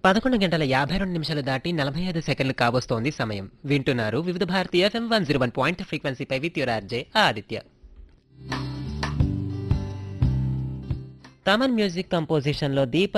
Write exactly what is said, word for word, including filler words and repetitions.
పదకొండు గంటల యాభై రెండు నిమిషాలు దాటి నలభై ఐదు సెకండ్లు కాబోస్తోంది సమయం. వింటున్నారు వివిధ Bharati FM one zero one point ఫ్రీక్వెన్సీపై with your RJ Aditya. Thaman music కంపోజిషన్లో Deepa